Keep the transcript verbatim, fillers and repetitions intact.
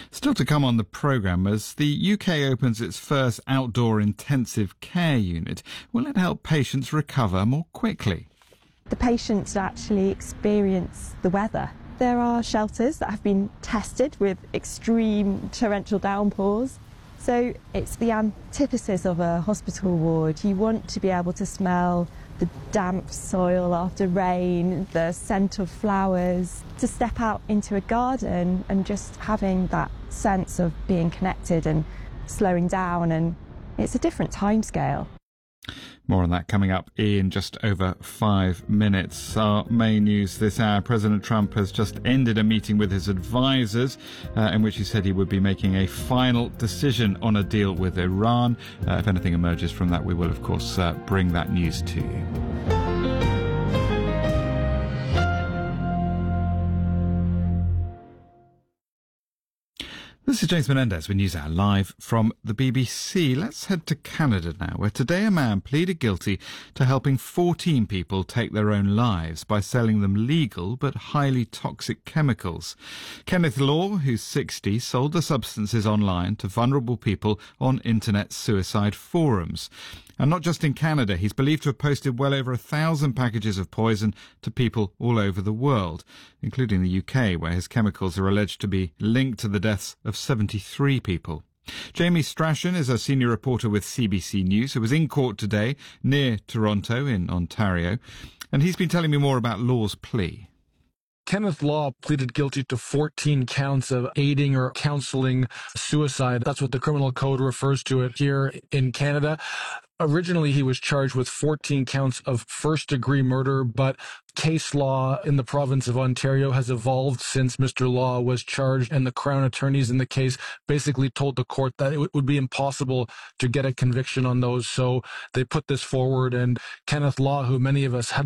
Still to come on the programme, as the U K opens its first outdoor intensive care unit, will it help patients recover more quickly? The patients actually experience the weather. There are shelters that have been tested with extreme torrential downpours. So it's the antithesis of a hospital ward. You want to be able to smell the damp soil after rain, the scent of flowers, to step out into a garden and just having that sense of being connected and slowing down, and it's a different timescale. More on that coming up in just over five minutes. Our main news this hour: President Trump has just ended a meeting with his advisors uh, in which he said he would be making a final decision on a deal with Iran. Uh, if anything emerges from that, we will, of course, uh, bring that news to you. This is James Menendez with NewsHour live from the B B C. Let's head to Canada now, where today a man pleaded guilty to helping fourteen people take their own lives by selling them legal but highly toxic chemicals. Kenneth Law, who's sixty, sold the substances online to vulnerable people on internet suicide forums. And not just in Canada, he's believed to have posted well over a thousand packages of poison to people all over the world, including the U K, where his chemicals are alleged to be linked to the deaths of seventy-three people. Jamie Strachan is a senior reporter with C B C News, who was in court today near Toronto in Ontario, and he's been telling me more about Law's plea. Kenneth Law pleaded guilty to fourteen counts of aiding or counseling suicide. That's what the criminal code refers to it here in Canada. Originally, he was charged with fourteen counts of first-degree murder, but case law in the province of Ontario has evolved since Mister Law was charged, and the Crown attorneys in the case basically told the court that it would be impossible to get a conviction on those. So they put this forward, and Kenneth Law, who many of us had